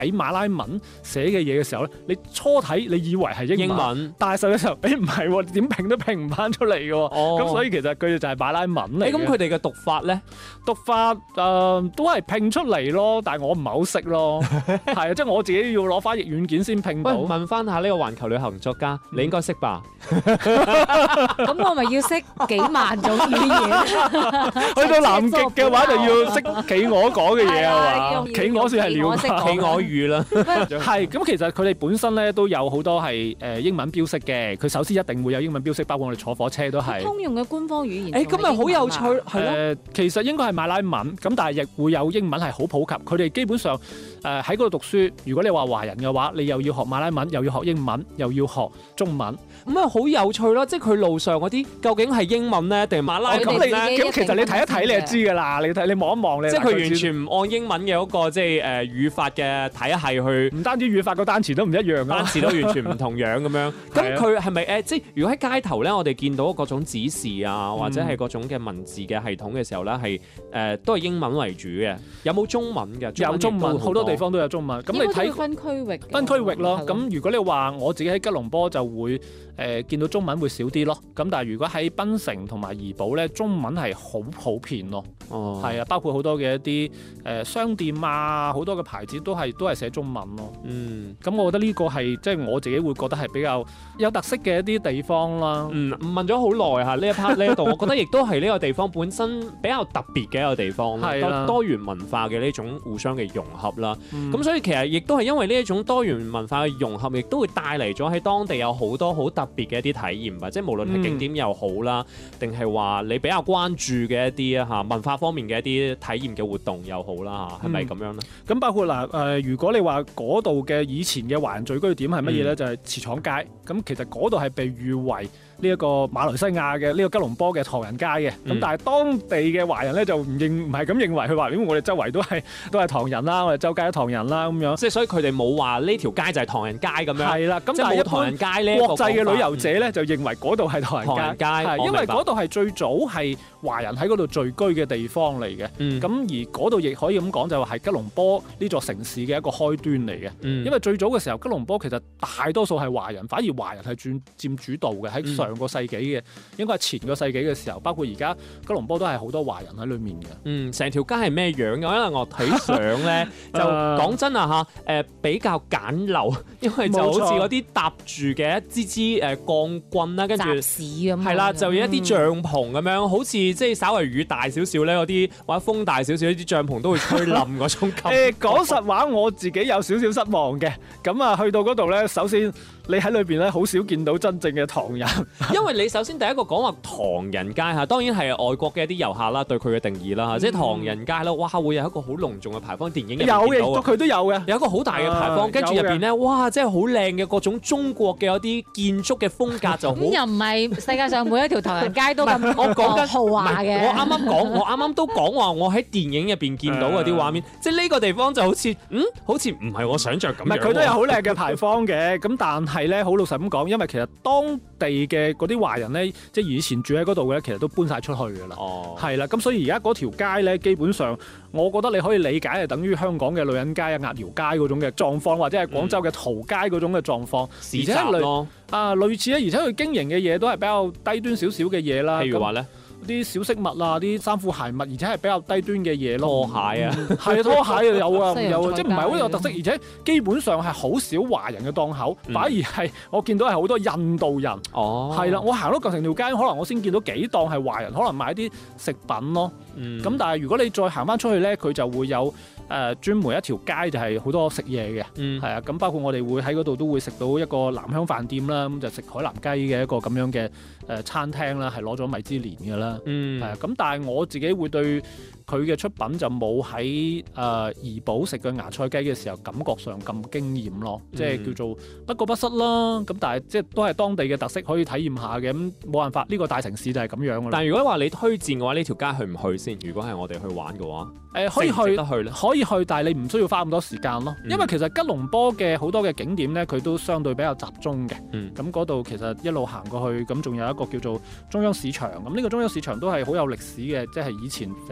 睇馬拉文寫嘅嘢嘅時候咧，你初睇你以為係英文，但係實際上唔係喎，點拼都拼唔翻出嚟嘅喎。咁所以其實佢哋就係馬拉文嚟嘅。 咁佢哋嘅讀法咧？ 讀法都係拼出嚟咯，但係我唔係好識咯。係啊，即係我自己要攞翻譯軟件先拼到。 問翻下呢個環球旅行作家，你應該識吧？ 咁我咪要識幾萬種語言？ 去到南極嘅話就要識企鵝講嘅嘢係嘛？企鵝算係了解企鵝語啦。 係咁，其實佢哋本身咧都有好多係英文標識嘅。佢首先一定會有英文標識，包括我哋坐火車都係。 通用嘅官方語言。 咁咪好有趣係咯。 其實應該係馬拉文，咁但係亦會有英文係好普及。佢哋基本上喺嗰度讀書，如果你話華人嘅話，你又要學馬拉文，又要學英文，又要學中文， 咁啊好有趣咯！即係佢路上嗰啲究竟係英文咧定係馬拉文咧？ 咁其實你睇一睇你就知㗎啦。你望一望你。 即係佢完全唔按英文嘅嗰個即係語法嘅體系去。 唔單止語法，個單詞都唔一樣㗎。 單詞都完全唔同樣咁樣。咁佢係咪即係如果喺街頭咧，我哋見到各種指示啊，或者係各種嘅文字嘅系統嘅時候咧，係都係英文為主嘅。有冇中文嘅？ 有中文，好多地方都有中文。咁你睇分區域。 分區域咯。咁如果你話我自己喺吉隆坡就會見到中文會少啲咯。咁但係如果喺檳城同埋怡保咧，中文係好普遍咯。係啊，包括好多嘅一啲商店啊，好多嘅牌子都係寫中文咯。咁我覺得呢個係即係我自己會覺得係比較有特色嘅一啲地方啦。 問咗好耐嚇呢一 part 呢一度，我覺得亦都係呢個地方本身比較特別嘅一個地方啦，多元文化嘅呢種互相嘅融合啦。咁所以其實亦都係因為呢一種多元文化嘅融合，亦都會帶嚟咗喺當地有好多好特別嘅一啲體驗，即係無論係景點又好啦，定係話你比較關注嘅一啲嚇文化方面嘅一啲體驗嘅活動又好啦嚇，係咪咁樣咧？ 咁包括如果你話嗰度嘅以前嘅華人聚居點係乜嘢咧？就係茨廠街。咁其實嗰度係被譽為呢一個馬來西亞嘅呢個吉隆坡嘅唐人街嘅。咁但係當地嘅華人咧就唔係咁認為，佢話因為我哋周圍都係唐人啦，我哋周街都唐人啦咁樣。 即係所以佢哋冇話呢條街就係唐人街咁樣。係啦， 咁但係冇唐人街咧， 國際嘅旅遊者咧就認為嗰度係唐人街，因為嗰度係最早係華人喺嗰度聚居嘅地方嚟嘅。咁而嗰度亦可以咁講，就係吉隆坡呢座城市嘅一個開端嚟嘅。因為最早嘅時候，吉隆坡其實大多數係華人，反而華人係佔主導嘅。喺上個世紀嘅，應該係前個世紀嘅時候，包括而家吉隆坡都係好多華人喺裡面嘅。 成條街係咩樣嘅？因為我睇相咧，就講真啊嚇，比較簡陋，因為就好似嗰啲搭住嘅一支鋼棍啦，跟住係啦，就有一啲帳篷咁樣，好似即係稍為雨大少少咧，嗰啲或者風大少少，啲帳篷都會吹冧嗰種感覺。 講實話，我自己有少少失望嘅。咁啊，去到嗰度咧，首先你喺裏邊咧，好少見到真正嘅唐人。 因為你首先第一個講話唐人街嚇，當然係外國嘅一啲遊客啦，對佢嘅定義啦嚇，即係唐人街啦，哇會有一個好隆重嘅牌坊，電影入邊有嘅，佢都有嘅， 有一個好大嘅牌坊，跟住入邊咧，哇，真係好靚嘅各種中國嘅嗰啲建築嘅風格就好。 咁又唔係世界上每一條唐人街都咁我講緊豪華嘅。 我啱啱都講話，我喺電影入邊見到嗰啲畫面，即係呢個地方就好似唔係我想像咁樣。 唔係，佢都有好靚嘅牌坊嘅，咁但係咧，好老實咁講，因為其實當地嘅嗰啲華人咧，即係以前住喺嗰度嘅咧，其實都搬晒出去㗎啦。係啦，咁所以而家嗰條街咧，基本上我覺得你可以理解係等於香港嘅女人街啊、鴨寮街嗰種嘅狀況，或者係廣州嘅淘街嗰種嘅狀況， 市集咯。 類似咧，而且佢經營嘅嘢都係比較低端少少嘅嘢啦。 譬如話咧， 啲小飾物啊，啲衫褲鞋襪，而且係比較低端嘅嘢咯。 拖鞋啊， 係拖鞋又有啊，即係唔係好有特色，而且基本上係好少華人嘅檔口，反而係我見到係好多印度人。係啦，我行咗成條街，可能我先見到幾檔係華人，可能買啲食品咯。咁但係如果你再行翻出去咧，佢就會有專門一條街就係好多食嘢嘅。係啊，咁包括我哋會喺嗰度都會食到一個南香飯店啦，咁就食海南雞嘅一個咁樣嘅餐廳啦，係攞咗米芝蓮嘅啦。係啊，咁但係我自己會對佢嘅出品就冇喺怡保食嘅芽菜雞嘅時候感覺上咁驚豔咯，即係叫做不過不失啦。咁但係即係都係當地嘅特色可以體驗下嘅，咁冇辦法，呢個大城市就係咁樣㗎啦。 但係如果話你推薦嘅話，呢條街去唔去先？如果係我哋去玩嘅話， 可以去， 得去咧， 可以去，但係你唔需要花咁多時間咯。因為其實吉隆坡嘅好多嘅景點咧，佢都相對比較集中嘅。咁嗰度其實一路行過去，咁仲有一個叫做中央市場。咁呢個中央市場都係好有歷史嘅，即係以前成個吉隆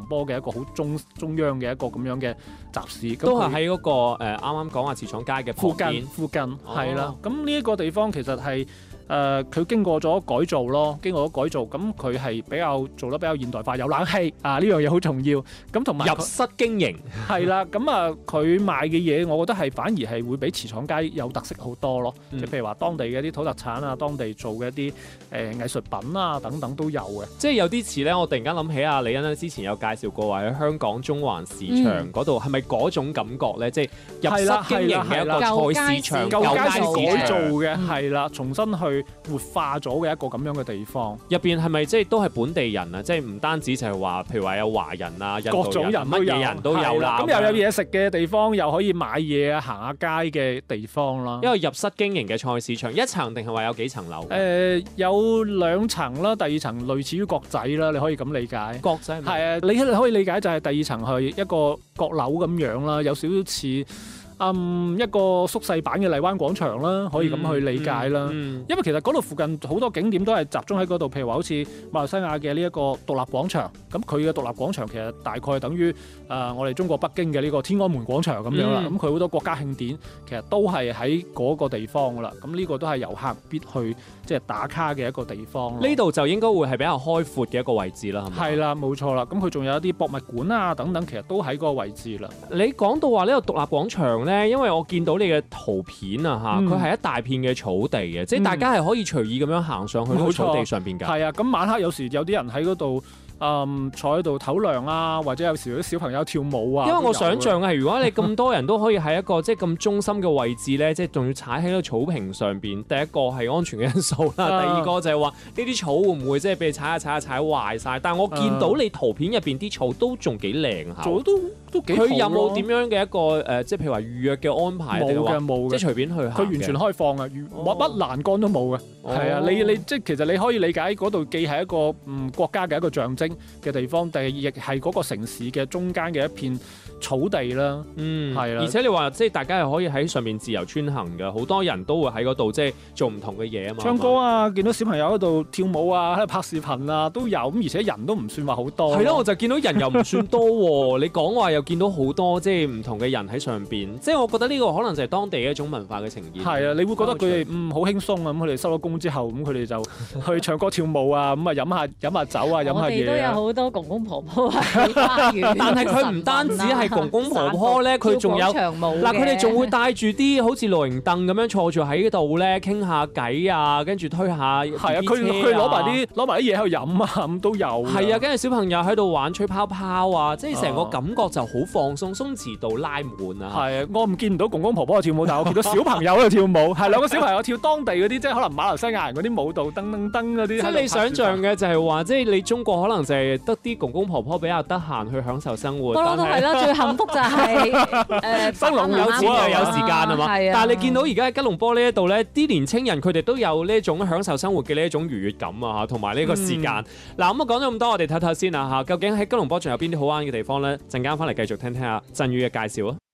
波嘅一個好中央嘅一個咁樣嘅集市， 都係喺嗰個啱啱講話茨廠街嘅附近係啦。咁呢一個地方其實係佢經過咗改造咯，咁佢係做得比較現代化，有冷氣啊，呢樣嘢好重要。咁同埋入室經營係啦，咁佢賣嘅嘢，我覺得係反而係會比茨廠街有特色好多咯。即係譬如話當地嘅一啲土特產啊，當地做嘅一啲藝術品啊等等都有嘅。 即係有啲似咧，我突然間諗起阿李欣之前有介紹過話喺香港中環市場嗰度，係咪嗰種感覺咧？即係入室經營嘅一個菜市場、 舊街市改造嘅，係啦，重新去活化咗嘅一個咁樣嘅地方， 入邊係咪即係都係本地人啊？即係唔單止就係話，譬如話有華人啊、印度人， 各種人乜嘢人都有啦。 咁又有嘢食嘅地方，又可以買嘢啊、行下街嘅地方啦。 因為入室經營嘅菜市場，一層定係話有幾層樓？ 有2層啦，第2層類似於閣仔啦，你可以咁理解。 閣仔係啊，你可以理解就係第2層係一個閣樓咁樣啦，有少少似。一個縮細版嘅荔灣廣場啦，可以咁去理解啦。因為其實嗰度附近好多景點都係集中喺嗰度，譬如話好似馬來西亞嘅呢一個獨立廣場，咁佢嘅獨立廣場其實大概等於我哋中國北京嘅呢個天安門廣場咁樣啦。咁佢好多國家慶典其實都係喺嗰個地方噶啦。咁呢個都係遊客必去即係打卡嘅一個地方。 呢度就應該會係比較開闊嘅一個位置啦，係咪？ 係啦，冇錯啦。咁佢仲有一啲博物館啊等等，其實都喺嗰個位置啦。 你講到話呢個獨立廣場因為我見到你嘅圖片啊，佢係一大片嘅草地嘅，即係大家係可以隨意咁樣行上去嗰草地上邊㗎。 係啊，咁晚黑有時有啲人喺嗰度。坐喺度唞涼啊，或者有時啲小朋友跳舞啊。 因為我想象係，如果你咁多人都可以喺一個即係咁中心嘅位置咧，即係仲要踩喺個草坪上邊，第一個係安全嘅因素啦，第二個就係話呢啲草會唔會即係俾你踩壞晒？但係我見到你圖片入邊啲草都仲幾靚下， 做都幾好。 佢有冇點樣嘅一個即係譬如話預約嘅安排？冇嘅，即係隨便去行。 佢完全開放嘅，乜欄杆都冇嘅。係啊，你即係其實你可以理解嗰度既係一個國家嘅一個象徵嘅地方，但係亦係嗰個城市嘅中間嘅一片草地啦。係啦。而且你話即係大家係可以喺上面自由穿行嘅，好多人都會喺嗰度即係做唔同嘅嘢啊嘛。 唱歌啊，見到小朋友喺度跳舞啊，喺度拍視頻啊都有。咁而且人都唔算話好多。 係咯，我就見到人又唔算多喎。你講話又見到好多即係唔同嘅人喺上邊，即係我覺得呢個可能就係當地嘅一種文化嘅呈現。 係啊，你會覺得佢哋好輕鬆啊。咁佢哋收咗工之後，咁佢哋就去唱歌跳舞啊，咁啊飲下酒啊，飲下嘢。我哋都有好多公公婆婆喺花園。 但係佢唔單止係公公婆婆咧，佢仲有嗱，佢哋仲會帶住啲好似露營凳咁樣坐住喺度咧，傾下偈啊，跟住推下。係啊， 佢攞埋啲嘢喺度飲啊，咁都有。 係啊，跟住小朋友喺度玩吹泡泡啊，即係成個感覺就好放鬆，鬆弛度拉滿啊。 係啊，我唔見唔到公公婆婆跳舞，但係我見到小朋友喺度跳舞，係兩個小朋友跳當地嗰啲，即係可能馬來西亞人嗰啲舞蹈，噔噔噔嗰啲。 即係你想象嘅就係話，即係你中國可能就係得啲公公婆婆比較得閒去享受生活。 不嬲都係啦，最幸福就係生龍有錢又有時間啊嘛。但係你見到而家喺吉隆坡呢一度咧，啲年青人佢哋都有呢一種享受生活嘅呢一種愉悅感啊，同埋呢個時間。嗱咁啊講咗咁多，我哋睇睇先啊嚇，究竟喺吉隆坡仲有邊啲好玩嘅地方咧？陣間翻嚟繼續聽下振宇嘅介紹啊！